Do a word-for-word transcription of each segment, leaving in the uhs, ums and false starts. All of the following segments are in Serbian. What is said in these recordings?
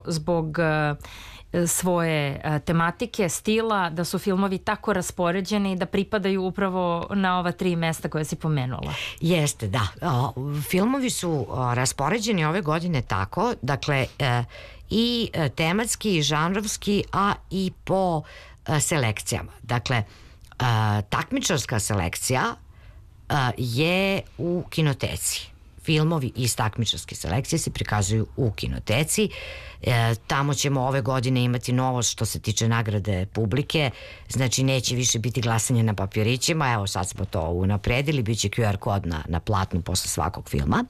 zbog svoje tematike, stila, da su filmovi tako raspoređeni da pripadaju upravo na ova tri mesta koje si pomenula. Jeste, da. Filmovi su raspoređeni ove godine tako, dakle, i tematski, i žanrovski, a i po selekcijama. Dakle, takmičarska selekcija je u kinoteci. Filmovi iz takmičarske selekcije se prikazuju u kinoteci. E, tamo ćemo ove godine imati novost što se tiče nagrade publike, znači neće više biti glasanje na papirićima, evo sad smo to unapredili, bit će Q R kod na, na platnu posle svakog filma.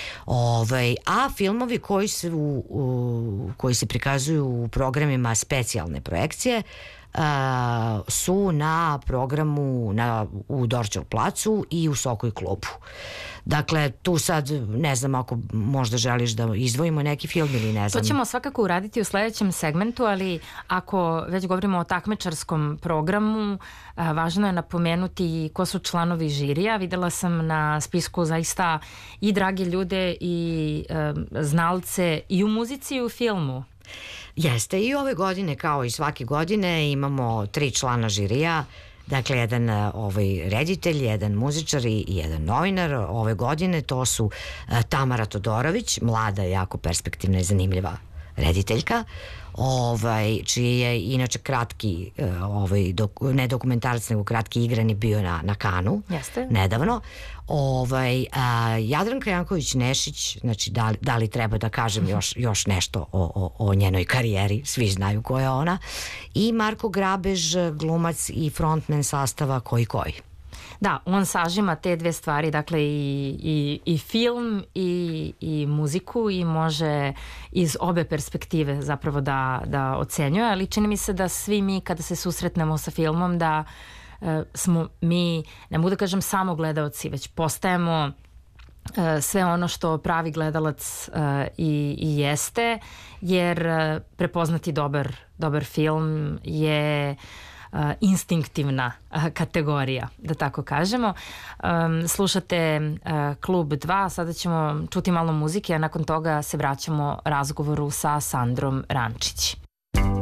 Ove, a filmovi koji se, u, u, koji se prikazuju u programima specijalne projekcije Uh, su na programu na, u Dorćol placu i u Sokoj klubu. Dakle, tu sad, ne znam ako možda želiš da izdvojimo neki film ili ne znam. To ćemo svakako uraditi u sledećem segmentu, ali ako već govorimo o takmičarskom programu, a, važno je napomenuti ko su članovi žirija. Videla sam na spisku zaista i drage ljude i a, znalce i u muzici i u filmu. Jeste, i ove godine kao i svake godine imamo tri člana žirija, dakle jedan ovaj, reditelj, jedan muzičar i jedan novinar. Ove godine to su Tamara Todorović, mlada, jako perspektivna i zanimljiva rediteljka, ovaj, čiji je inače kratki ovaj, dok, ne dokumentarac nego kratki igrani bio na, na Kanu. Jeste. Nedavno. Ovaj, a, Jadranka Janković-Nešić, znači da, da li treba da kažem još, još nešto o, o, o njenoj karijeri, svi znaju ko je ona, i Marko Grabež, glumac i frontman sastava Koji koji. Da, on sažima te dve stvari, dakle i, i, i film i, i muziku i može iz obe perspektive zapravo da, da ocenjuje, ali čini mi se da svi mi kada se susretnemo sa filmom da e, smo mi, ne mogu da kažem samo gledaoci, već postajemo e, sve ono što pravi gledalac e, i, i jeste, jer e, prepoznati dobar, dobar film je Uh, instinktivna uh, kategorija, da tako kažemo. Um, slušate uh, Klub dva, sada ćemo čuti malo muzike, a nakon toga se vraćamo razgovoru sa Sandrom Rančić.